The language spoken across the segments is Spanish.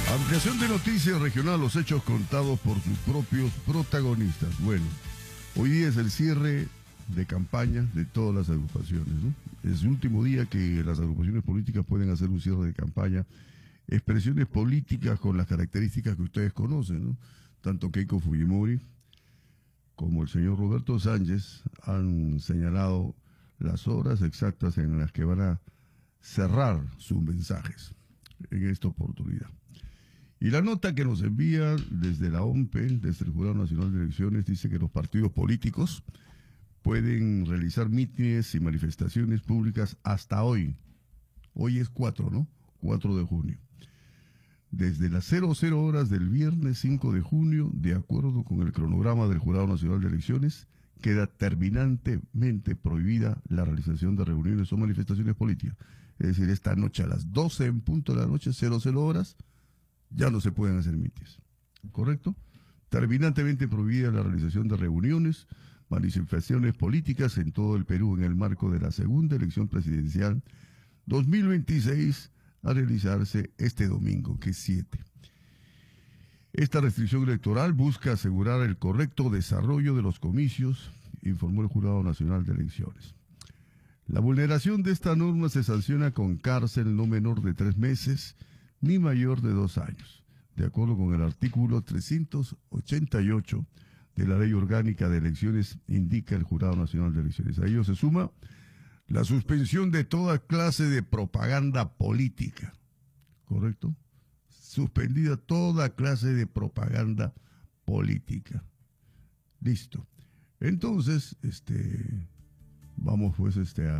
Ampliación de noticias regional, los hechos contados por sus propios protagonistas. Bueno, hoy día es el cierre de campaña de todas las agrupaciones, ¿no? Es el último día que las agrupaciones políticas pueden hacer un cierre de campaña. Expresiones políticas con las características que ustedes conocen, ¿no? Tanto Keiko Fujimori como el señor Roberto Sánchez han señalado las horas exactas en las que van a cerrar sus mensajes en esta oportunidad. Y la nota que nos envía desde la OMPE, desde el Jurado Nacional de Elecciones, dice que los partidos políticos pueden realizar mítines y manifestaciones públicas hasta hoy. Hoy es 4, ¿no? 4 de junio. Desde las 00 horas del viernes 5 de junio, de acuerdo con el cronograma del Jurado Nacional de Elecciones, queda terminantemente prohibida la realización de reuniones o manifestaciones políticas. Es decir, esta noche a las 12 en punto de la noche, 00 horas, ya no se pueden hacer mítines. ¿Correcto? Terminantemente prohibida la realización de reuniones, manifestaciones políticas en todo el Perú en el marco de la segunda elección presidencial 2026 a realizarse este domingo, que es 7. Esta restricción electoral busca asegurar el correcto desarrollo de los comicios, informó el Jurado Nacional de Elecciones. La vulneración de esta norma se sanciona con cárcel no menor de 3 meses ni mayor de 2 años, de acuerdo con el artículo 388 de la Ley Orgánica de Elecciones, indica el Jurado Nacional de Elecciones. A ello se suma la suspensión de toda clase de propaganda política, ¿correcto? Suspendida toda clase de propaganda política. Listo. Entonces, vamos pues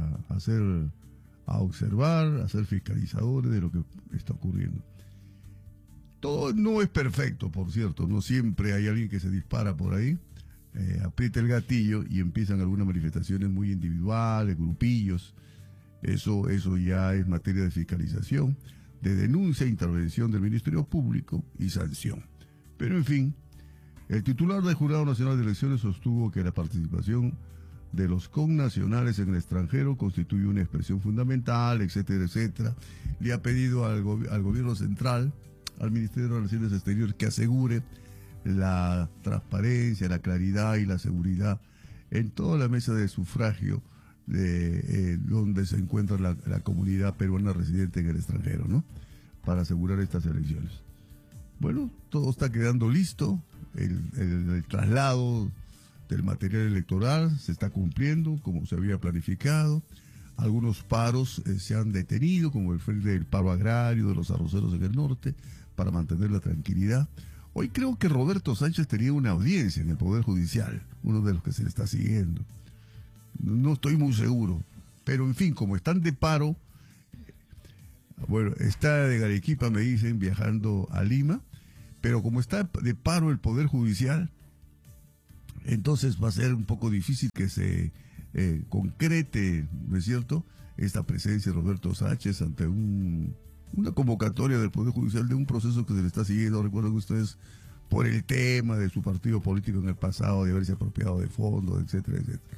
a observar, a ser fiscalizadores de lo que está ocurriendo. Todo no es perfecto, por cierto, no siempre hay alguien que se dispara por ahí, aprieta el gatillo y empiezan algunas manifestaciones muy individuales, grupillos. Eso ya es materia de fiscalización, de denuncia, intervención del Ministerio Público y sanción. Pero en fin, el titular del Jurado Nacional de Elecciones sostuvo que la participación de los connacionales en el extranjero constituye una expresión fundamental, etcétera, etcétera. Le ha pedido al gobierno central, al Ministerio de Relaciones Exteriores, que asegure la transparencia, la claridad y la seguridad en toda la mesa de sufragio donde se encuentra la comunidad peruana residente en el extranjero, ¿no? Para asegurar estas elecciones. Bueno, todo está quedando listo, el traslado del material electoral se está cumpliendo como se había planificado. Algunos paros se han detenido, como el frente del paro agrario de los arroceros en el norte, para mantener la tranquilidad. Hoy creo que Roberto Sánchez tenía una audiencia en el Poder Judicial, uno de los que se le está siguiendo. No estoy muy seguro, pero en fin, como están de paro, bueno, está de Arequipa, me dicen, viajando a Lima, pero como está de paro el Poder Judicial, entonces va a ser un poco difícil que se concrete, ¿no es cierto?, esta presencia de Roberto Sánchez ante una convocatoria del Poder Judicial de un proceso que se le está siguiendo. Recuerden ustedes, por el tema de su partido político en el pasado, de haberse apropiado de fondos, etcétera, etcétera.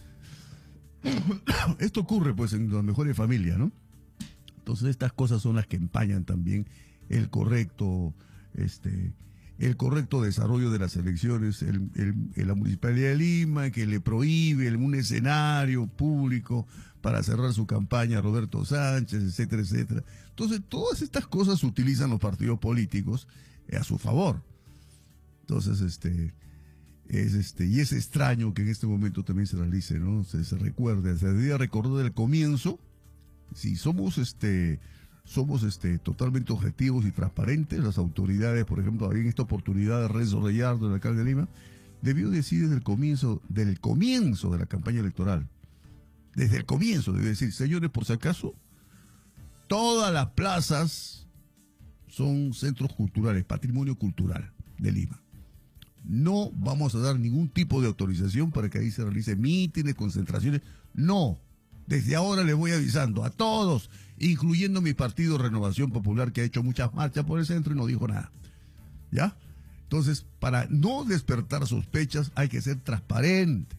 Esto ocurre pues en las mejores familias, ¿no? Entonces estas cosas son las que empañan también el correcto desarrollo de las elecciones. La Municipalidad de Lima, que le prohíbe un escenario público para cerrar su campaña a Roberto Sánchez, etcétera, etcétera. Entonces, todas estas cosas se utilizan los partidos políticos a su favor. Entonces, y es extraño que en este momento también se realice, ¿no? Se recuerde, se debería recordar del comienzo. Si somos totalmente objetivos y transparentes, las autoridades, por ejemplo, en esta oportunidad de Renzo Reyardo, el alcalde de Lima, debió decir desde el comienzo de la campaña electoral, desde el comienzo, debió decir: señores, por si acaso, todas las plazas son centros culturales, patrimonio cultural de Lima. No vamos a dar ningún tipo de autorización para que ahí se realicen mítines, concentraciones. No. Desde ahora les voy avisando a todos, incluyendo mi partido Renovación Popular, que ha hecho muchas marchas por el centro y no dijo nada. ¿Ya? Entonces, para no despertar sospechas, hay que ser transparente.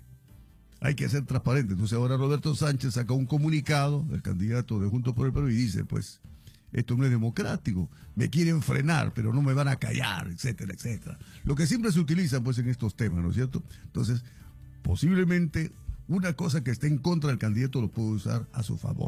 Entonces ahora Roberto Sánchez saca un comunicado, el candidato de Juntos por el Perú, y dice, pues, esto no es democrático, me quieren frenar, pero no me van a callar, etcétera, etcétera. Lo que siempre se utiliza pues en estos temas, ¿no es cierto? Entonces, posiblemente una cosa que esté en contra del candidato lo puede usar a su favor.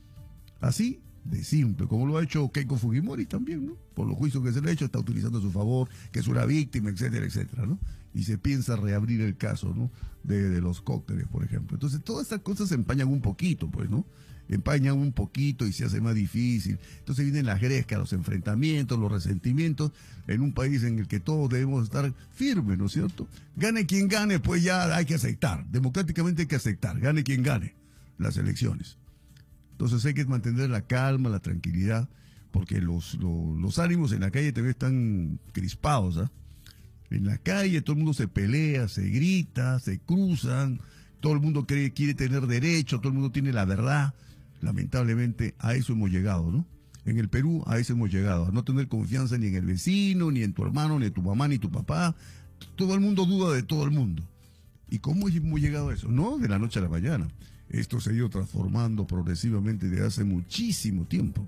Así de simple, como lo ha hecho Keiko Fujimori también, ¿no? Por los juicios que se le ha hecho, está utilizando a su favor, que es una víctima, etcétera, etcétera, ¿no? Y se piensa reabrir el caso, ¿no? De los cócteles, por ejemplo. Entonces, todas estas cosas se empañan un poquito, pues, ¿no? Empañan un poquito y se hace más difícil. Entonces vienen las grescas, los enfrentamientos, los resentimientos, en un país en el que todos debemos estar firmes, ¿no es cierto? Gane quien gane, pues ya hay que aceptar. Democráticamente hay que aceptar, gane quien gane las elecciones. Entonces hay que mantener la calma, la tranquilidad, porque los ánimos en la calle también están crispados, ¿ah? En la calle todo el mundo se pelea, se grita, se cruzan, todo el mundo quiere tener derecho, todo el mundo tiene la verdad. Lamentablemente a eso hemos llegado, ¿no? En el Perú a eso hemos llegado, a no tener confianza ni en el vecino, ni en tu hermano, ni en tu mamá, ni tu papá. Todo el mundo duda de todo el mundo. ¿Y cómo hemos llegado a eso? No de la noche a la mañana. Esto se ha ido transformando progresivamente desde hace muchísimo tiempo.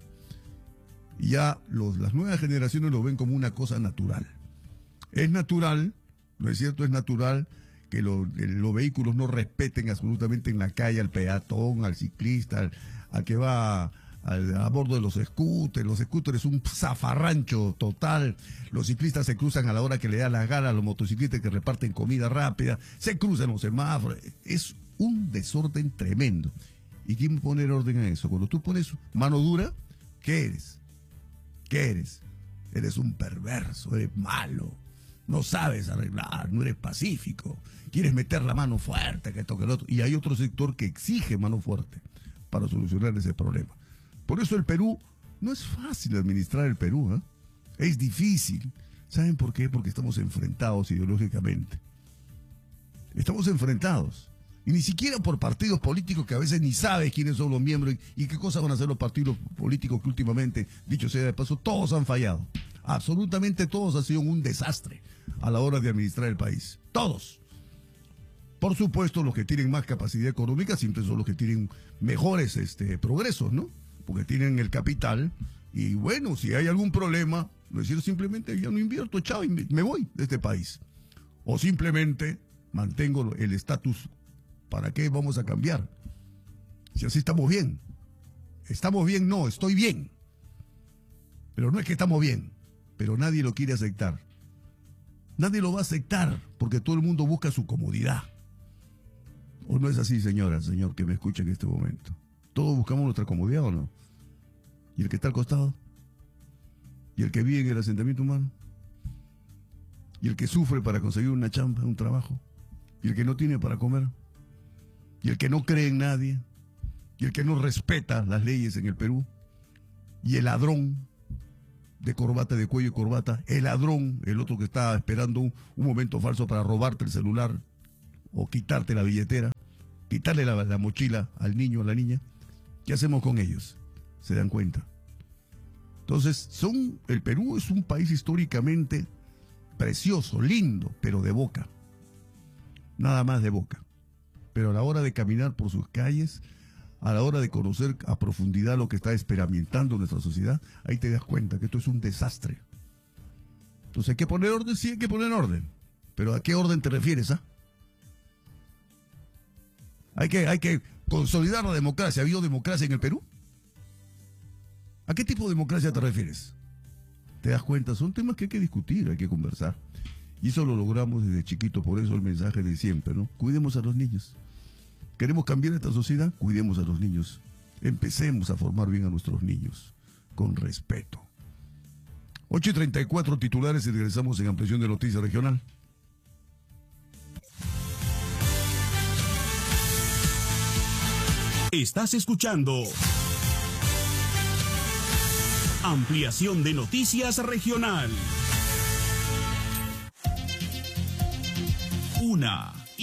Y ya las nuevas generaciones lo ven como una cosa natural. Es natural, ¿no es cierto? Es natural que los vehículos no respeten absolutamente en la calle al peatón, al ciclista, al que va a bordo de los scooters. Los scooters es un zafarrancho total. Los ciclistas se cruzan a la hora que le da la gana, los motociclistas que reparten comida rápida, se cruzan los semáforos. Es un desorden tremendo. ¿Y quién pone orden a eso? Cuando tú pones mano dura, ¿qué eres? ¿Qué eres? Eres un perverso, eres malo. No sabes arreglar, no eres pacífico. Quieres meter la mano fuerte, que esto, que lo otro. Y hay otro sector que exige mano fuerte para solucionar ese problema. Por eso el Perú, no es fácil administrar el Perú, ¿eh? Es difícil. ¿Saben por qué? Porque estamos enfrentados ideológicamente. Estamos enfrentados. Y ni siquiera por partidos políticos que a veces ni sabes quiénes son los miembros y qué cosas van a hacer los partidos políticos que últimamente, dicho sea de paso, todos han fallado. Absolutamente todos han sido un desastre a la hora de administrar el país. Todos. Por supuesto, los que tienen más capacidad económica siempre son los que tienen mejores progresos, ¿no? Porque tienen el capital y bueno, si hay algún problema, no decir simplemente ya no invierto, chao, y me voy de este país. O simplemente mantengo el estatus. ¿Para qué vamos a cambiar? Si así estamos bien. Estamos bien, no, estoy bien. Pero no es que estamos bien, pero nadie lo quiere aceptar. Nadie lo va a aceptar porque todo el mundo busca su comodidad. ¿O no es así, señora, señor, que me escucha en este momento? ¿Todos buscamos nuestra comodidad o no? ¿Y el que está al costado? ¿Y el que vive en el asentamiento humano? ¿Y el que sufre para conseguir una chamba, un trabajo? ¿Y el que no tiene para comer? ¿Y el que no cree en nadie? ¿Y el que no respeta las leyes en el Perú? ¿Y el ladrón de corbata, de cuello y corbata? ¿El ladrón, el otro que está esperando un momento falso para robarte el celular o quitarte la billetera, quitarle la mochila al niño o a la niña? ¿Qué hacemos con ellos? ¿Se dan cuenta? Entonces, el Perú es un país históricamente precioso, lindo, pero de boca. Nada más de boca. Pero a la hora de caminar por sus calles, a la hora de conocer a profundidad lo que está experimentando nuestra sociedad, ahí te das cuenta que esto es un desastre. Entonces, ¿hay que poner orden? Sí, hay que poner orden. ¿Pero a qué orden te refieres, ah? Hay que consolidar la democracia. ¿Ha habido democracia en el Perú? ¿A qué tipo de democracia te refieres? ¿Te das cuenta? Son temas que hay que discutir, hay que conversar. Y eso lo logramos desde chiquito, por eso el mensaje de siempre, ¿no? Cuidemos a los niños. ¿Queremos cambiar esta sociedad? Cuidemos a los niños. Empecemos a formar bien a nuestros niños, con respeto. 8:34 titulares y regresamos en ampliación de Noticias Regional. Estás escuchando Ampliación de Noticias Regional.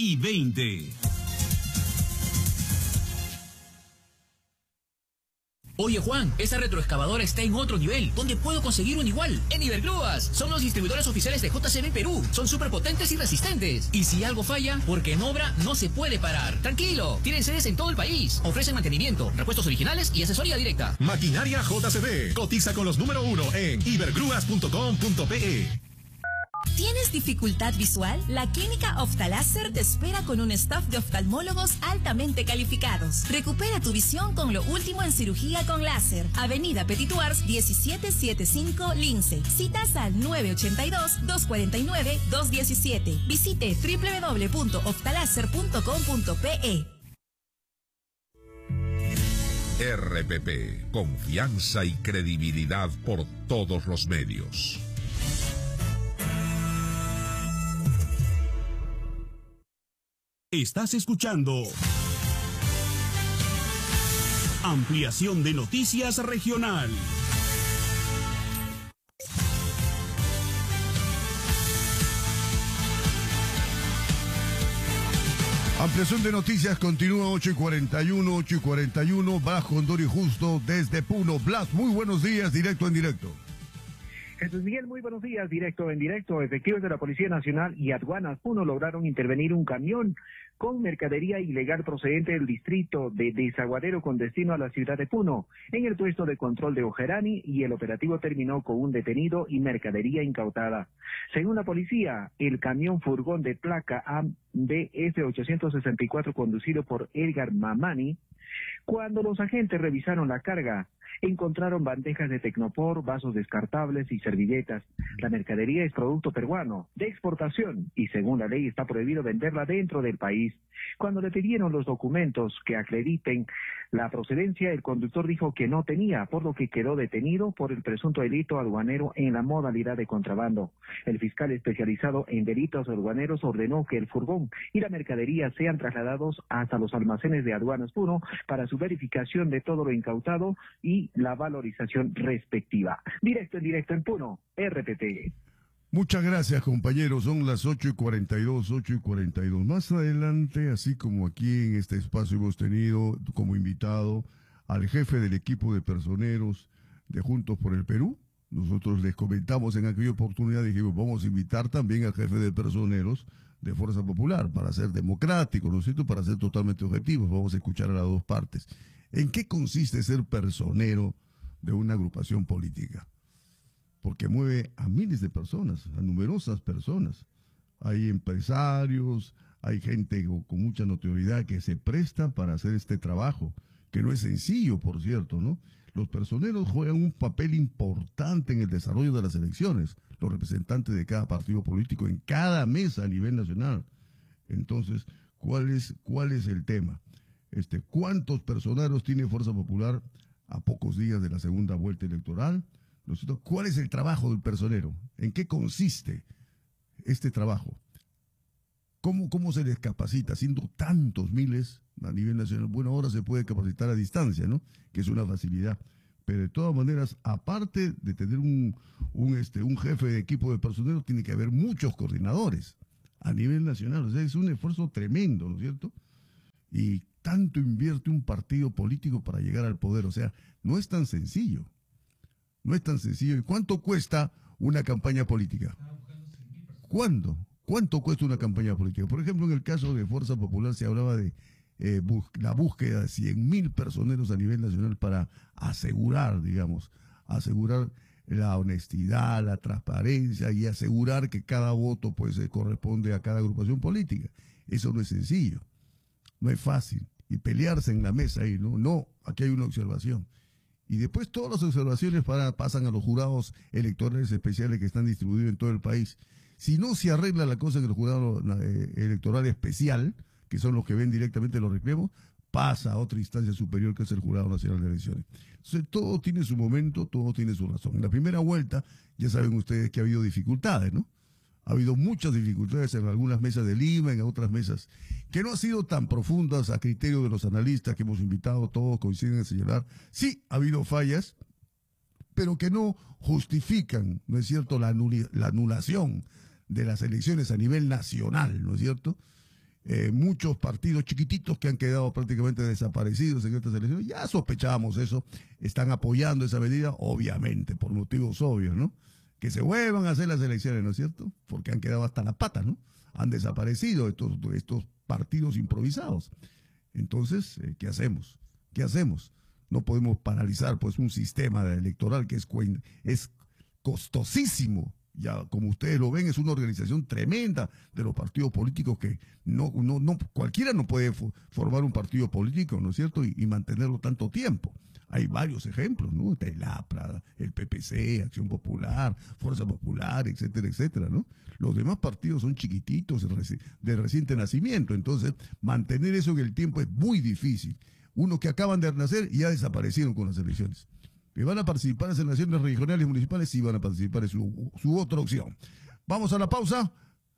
1:20. Oye Juan, esa retroexcavadora está en otro nivel. ¿Dónde puedo conseguir un igual? En Ibergrúas. Son los distribuidores oficiales de JCB Perú. Son súper potentes y resistentes. Y si algo falla, porque en obra no se puede parar. Tranquilo, tienen sedes en todo el país. Ofrecen mantenimiento, repuestos originales y asesoría directa. Maquinaria JCB. Cotiza con los número 1 en ibergrúas.com.pe. ¿Tienes dificultad visual? La Clínica Oftaláser te espera con un staff de oftalmólogos altamente calificados. Recupera tu visión con lo último en cirugía con láser. Avenida Petituars 1775 Lince. Citas al 982-249-217. Visite www.oftaláser.com.pe. RPP, confianza y credibilidad por todos los medios. Estás escuchando Ampliación de Noticias Regional. Ampliación de noticias continúa 8:41, bajo Honor y Justo desde Puno. Blas, muy buenos días, directo en directo. Jesús Miguel, muy buenos días, directo en directo. Efectivos de la Policía Nacional y Aduanas Puno lograron intervenir un camión con mercadería ilegal procedente del distrito de Desaguadero con destino a la ciudad de Puno, en el puesto de control de Ojerani, y el operativo terminó con un detenido y mercadería incautada. Según la policía, el camión furgón de placa ABF 864 conducido por Edgar Mamani, cuando los agentes revisaron la carga, encontraron bandejas de Tecnopor, vasos descartables y servilletas. La mercadería es producto peruano, de exportación, y según la ley está prohibido venderla dentro del país. Cuando le pidieron los documentos que acrediten la procedencia, el conductor dijo que no tenía, por lo que quedó detenido por el presunto delito aduanero en la modalidad de contrabando. El fiscal especializado en delitos aduaneros ordenó que el furgón y la mercadería sean trasladados hasta los almacenes de Aduanas Puno para su verificación de todo lo incautado y la valorización respectiva. Directo en Puno, RPP. Muchas gracias, compañeros. Son las 8:42. Más adelante, así como aquí en este espacio hemos tenido como invitado al jefe del equipo de personeros de Juntos por el Perú, nosotros les comentamos en aquella oportunidad, dijimos, vamos a invitar también al jefe de personeros de Fuerza Popular para ser democráticos, ¿no es cierto?, para ser totalmente objetivos. Vamos a escuchar a las dos partes. ¿En qué consiste ser personero de una agrupación política? Porque mueve a miles de personas, a numerosas personas. Hay empresarios, hay gente con mucha notoriedad que se presta para hacer este trabajo, que no es sencillo, por cierto, ¿no? Los personeros juegan un papel importante en el desarrollo de las elecciones, los representantes de cada partido político en cada mesa a nivel nacional. Entonces, ¿cuál es el tema? ¿Cuántos personeros tiene Fuerza Popular a pocos días de la segunda vuelta electoral? ¿Cuál es el trabajo del personero? ¿En qué consiste este trabajo? ¿Cómo se les capacita? Siendo tantos miles a nivel nacional. Bueno, ahora se puede capacitar a distancia, ¿no? Que es una facilidad. Pero de todas maneras, aparte de tener un jefe de equipo de personeros, tiene que haber muchos coordinadores a nivel nacional. O sea, es un esfuerzo tremendo, ¿no es cierto? Y tanto invierte un partido político para llegar al poder. O sea, no es tan sencillo. No es tan sencillo. ¿Y cuánto cuesta una campaña política? ¿Cuánto cuesta una campaña política? Por ejemplo, en el caso de Fuerza Popular se hablaba de la búsqueda de 100.000 personeros a nivel nacional para asegurar la honestidad, la transparencia y asegurar que cada voto pues corresponde a cada agrupación política. Eso no es sencillo, no es fácil. Y pelearse en la mesa ahí, no, aquí hay una observación. Y después todas las observaciones pasan a los jurados electorales especiales que están distribuidos en todo el país. Si no se arregla la cosa en el jurado electoral especial, que son los que ven directamente los reclamos, pasa a otra instancia superior que es el Jurado Nacional de Elecciones. Entonces todo tiene su momento, todo tiene su razón. En la primera vuelta ya saben ustedes que ha habido dificultades, ¿no? Ha habido muchas dificultades en algunas mesas de Lima, en otras mesas que no han sido tan profundas a criterio de los analistas que hemos invitado, todos coinciden en señalar. Sí, ha habido fallas, pero que no justifican, ¿no es cierto?, la anulación de las elecciones a nivel nacional, ¿no es cierto? muchos partidos chiquititos que han quedado prácticamente desaparecidos en estas elecciones. Ya sospechábamos eso, están apoyando esa medida, obviamente, por motivos obvios, ¿no? Que se vuelvan a hacer las elecciones, ¿no es cierto? Porque han quedado hasta la pata, ¿no? Han desaparecido estos partidos improvisados. Entonces, ¿qué hacemos? ¿Qué hacemos? No podemos paralizar pues un sistema electoral que es costosísimo. Ya, como ustedes lo ven, es una organización tremenda de los partidos políticos que no cualquiera no puede formar un partido político, ¿no es cierto? Y mantenerlo tanto tiempo. Hay varios ejemplos, ¿no? El APRA, el PPC, Acción Popular, Fuerza Popular, etcétera, etcétera, ¿no? Los demás partidos son chiquititos, de reciente nacimiento, entonces mantener eso en el tiempo es muy difícil. Unos que acaban de nacer y ya desaparecieron con las elecciones. Que van a participar en las elecciones regionales y municipales, sí van a participar, es su otra opción. Vamos a la pausa.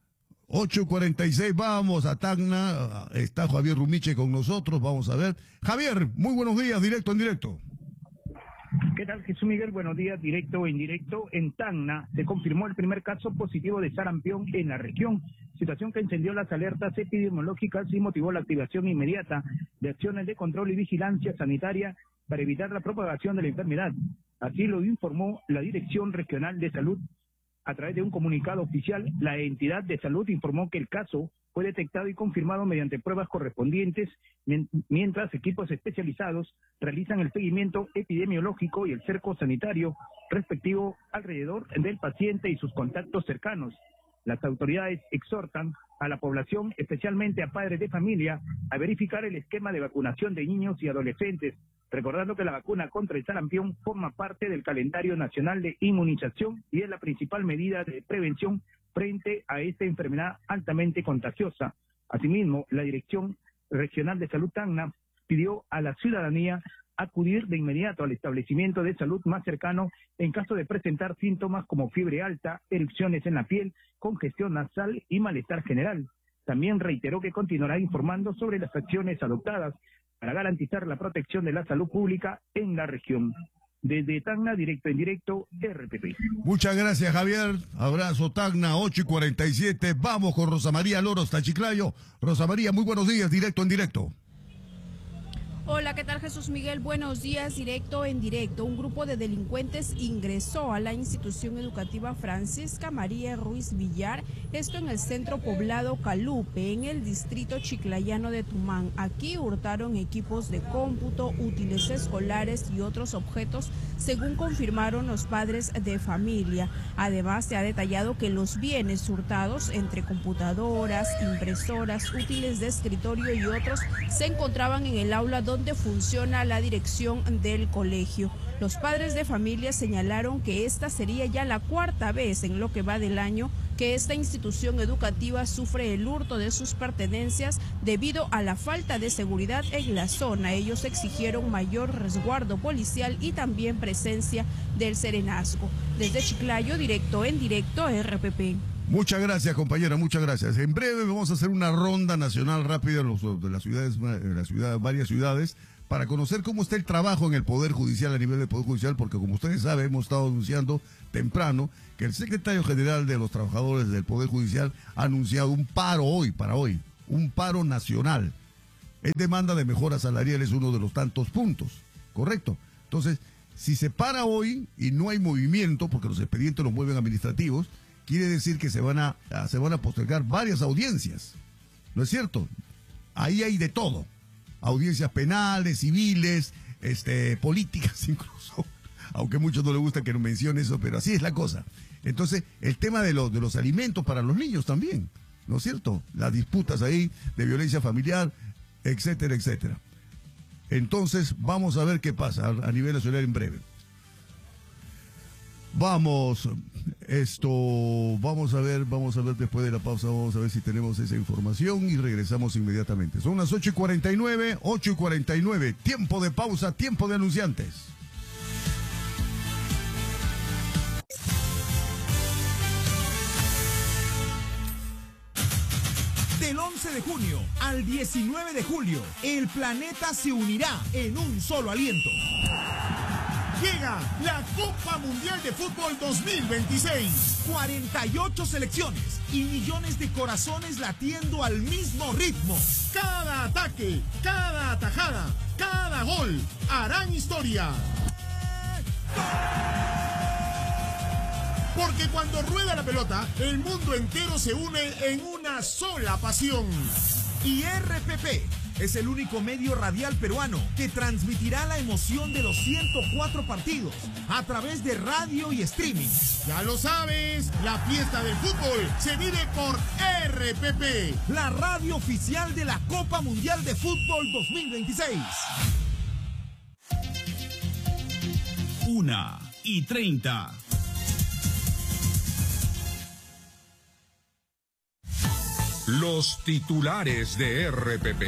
8:46, vamos a Tacna. Está Javier Rumiche con nosotros, vamos a ver. Javier, muy buenos días, directo en directo. ¿Qué tal, Jesús Miguel? Buenos días, directo en directo. En Tacna se confirmó el primer caso positivo de sarampión en la región, situación que encendió las alertas epidemiológicas y motivó la activación inmediata de acciones de control y vigilancia sanitaria para evitar la propagación de la enfermedad. Así lo informó la Dirección Regional de Salud. A través de un comunicado oficial, la entidad de salud informó que el caso fue detectado y confirmado mediante pruebas correspondientes, mientras equipos especializados realizan el seguimiento epidemiológico y el cerco sanitario respectivo alrededor del paciente y sus contactos cercanos. Las autoridades exhortan a la población, especialmente a padres de familia, a verificar el esquema de vacunación de niños y adolescentes, recordando que la vacuna contra el sarampión forma parte del calendario nacional de inmunización y es la principal medida de prevención frente a esta enfermedad altamente contagiosa. Asimismo, la Dirección Regional de Salud Tacna pidió a la ciudadanía acudir de inmediato al establecimiento de salud más cercano en caso de presentar síntomas como fiebre alta, erupciones en la piel, congestión nasal y malestar general. También reiteró que continuará informando sobre las acciones adoptadas para garantizar la protección de la salud pública en la región. Desde Tacna, directo en directo, RPP. Muchas gracias, Javier. Abrazo, Tacna, 8:47. Vamos con Rosa María Loros, Tachiclayo. Rosa María, muy buenos días, directo en directo. Hola, ¿qué tal, Jesús Miguel? Buenos días, directo en directo. Un grupo de delincuentes ingresó a la institución educativa Francisca María Ruiz Villar, esto en el centro poblado Calupe, en el distrito chiclayano de Tumán. Aquí hurtaron equipos de cómputo, útiles escolares y otros objetos, según confirmaron los padres de familia. Además, se ha detallado que los bienes hurtados, entre computadoras, impresoras, útiles de escritorio y otros, se encontraban en el aula donde funciona la dirección del colegio. Los padres de familia señalaron que esta sería ya la cuarta vez en lo que va del año que esta institución educativa sufre el hurto de sus pertenencias debido a la falta de seguridad en la zona. Ellos exigieron mayor resguardo policial y también presencia del Serenazgo. Desde Chiclayo, directo en directo, RPP. Muchas gracias, compañera, muchas gracias. En breve vamos a hacer una ronda nacional rápida de las ciudades, varias ciudades, para conocer cómo está el trabajo en el Poder Judicial, a nivel del Poder Judicial, porque como ustedes saben, hemos estado anunciando temprano que el secretario general de los trabajadores del Poder Judicial ha anunciado un paro para hoy, un paro nacional. Es demanda de mejoras salariales, uno de los tantos puntos, ¿correcto? Entonces, si se para hoy y no hay movimiento, porque los expedientes los mueven administrativos, quiere decir que se van a postergar varias audiencias, ¿no es cierto? Ahí hay de todo, audiencias penales, civiles, políticas incluso, aunque a muchos no les gusta que no mencione eso, pero así es la cosa. Entonces, el tema de los alimentos para los niños también, ¿no es cierto? Las disputas ahí de violencia familiar, etcétera, etcétera. Entonces, vamos a ver qué pasa a nivel nacional en breve. Vamos a ver después de la pausa, vamos a ver si tenemos esa información y regresamos inmediatamente. Son las 8:49, tiempo de pausa, tiempo de anunciantes. Del 11 de junio al 19 de julio, el planeta se unirá en un solo aliento. Llega la Copa Mundial de Fútbol 2026. 48 selecciones y millones de corazones latiendo al mismo ritmo. Cada ataque, cada atajada, cada gol harán historia. Porque cuando rueda la pelota, el mundo entero se une en una sola pasión. Y RPP es el único medio radial peruano que transmitirá la emoción de los 104 partidos a través de radio y streaming. Ya lo sabes, la fiesta del fútbol se vive por RPP, la radio oficial de la Copa Mundial de Fútbol 2026. 1:30. Los titulares de RPP.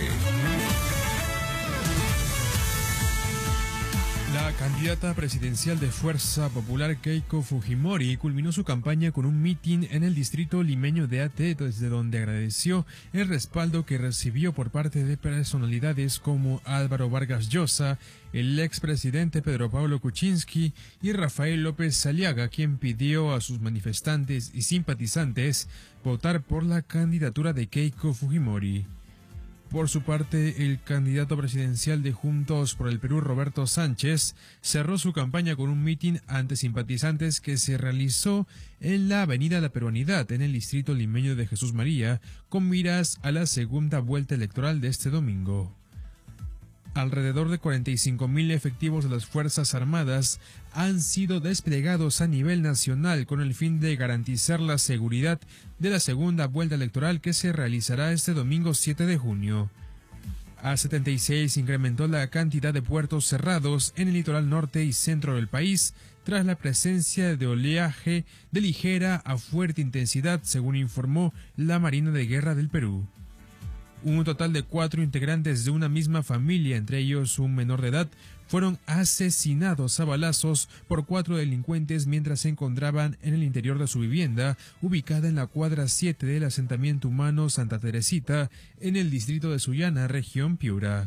La candidata presidencial de Fuerza Popular Keiko Fujimori culminó su campaña con un mitin en el distrito limeño de Ate, desde donde agradeció el respaldo que recibió por parte de personalidades como Álvaro Vargas Llosa, el expresidente Pedro Pablo Kuczynski y Rafael López Aliaga, quien pidió a sus manifestantes y simpatizantes votar por la candidatura de Keiko Fujimori. Por su parte, el candidato presidencial de Juntos por el Perú, Roberto Sánchez, cerró su campaña con un mitin ante simpatizantes que se realizó en la Avenida La Peruanidad, en el distrito limeño de Jesús María, con miras a la segunda vuelta electoral de este domingo. Alrededor de 45.000 efectivos de las Fuerzas Armadas han sido desplegados a nivel nacional con el fin de garantizar la seguridad de la segunda vuelta electoral que se realizará este domingo 7 de junio. A 76 incrementó la cantidad de puertos cerrados en el litoral norte y centro del país tras la presencia de oleaje de ligera a fuerte intensidad, según informó la Marina de Guerra del Perú. Un total de 4 integrantes de una misma familia, entre ellos un menor de edad, fueron asesinados a balazos por 4 delincuentes mientras se encontraban en el interior de su vivienda, ubicada en la cuadra 7 del asentamiento humano Santa Teresita, en el distrito de Sullana, región Piura.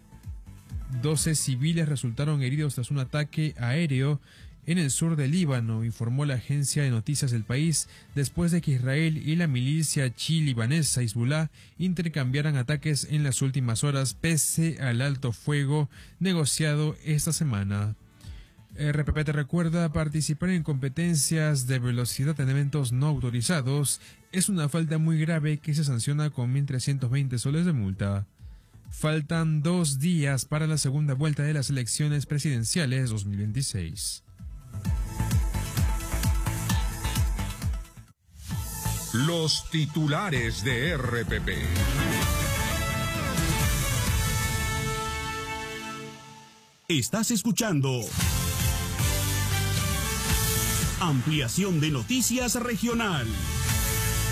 12 civiles resultaron heridos tras un ataque aéreo en el sur del Líbano, informó la agencia de noticias del país, después de que Israel y la milicia chi-libanesa Hezbollah intercambiaran ataques en las últimas horas pese al alto fuego negociado esta semana. RPP te recuerda: participar en competencias de velocidad en eventos no autorizados es una falta muy grave que se sanciona con 1.320 soles de multa. Faltan 2 días para la segunda vuelta de las elecciones presidenciales 2026. Los titulares de RPP. Estás escuchando Ampliación de Noticias Regional.